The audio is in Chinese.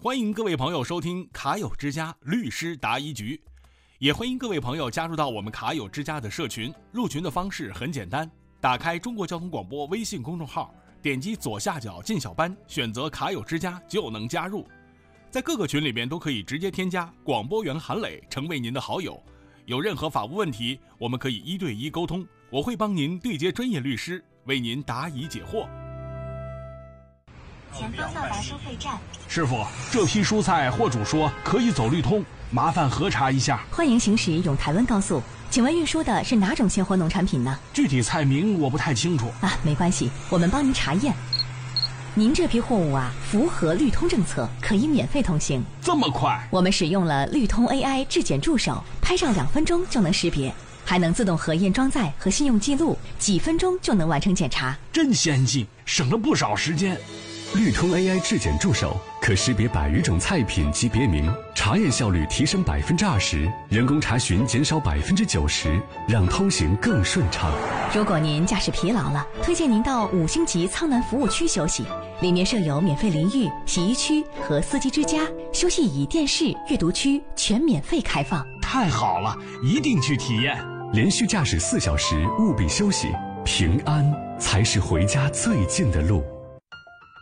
欢迎各位朋友收听卡友之家律师答疑局，也欢迎各位朋友加入到我们卡友之家的社群。入群的方式很简单，打开中国交通广播微信公众号，点击左下角进小班，选择卡友之家就能加入。在各个群里面都可以直接添加广播员韩磊成为您的好友，有任何法务问题我们可以1对1沟通，我会帮您对接专业律师，为您答疑解惑。 前方到达收费站。 师傅，这批蔬菜货主说可以走绿通，麻烦核查一下。 欢迎行驶永台湾高速，请问运输的是哪种鲜活农产品呢？ 具体菜名我不太清楚。 没关系，我们帮您查验。您这批货物符合绿通政策，可以免费通行。 这么快？ 我们使用了绿通 AI 质检助手，拍照2分钟就能识别，还能自动核验装载和信用记录，几分钟就能完成检查。 真先进，省了不少时间。 绿通 AI 质检助手可识别100余种菜品及别名，查验效率提升20%，人工查询减少90%，让通行更顺畅。 如果您驾驶疲劳了，推荐您到5星级苍南服务区休息，里面设有免费淋浴、洗衣区和司机之家，休息椅、电视、阅读区全免费开放。 太好了，一定去体验。 连续驾驶4小时，务必休息，平安才是回家最近的路。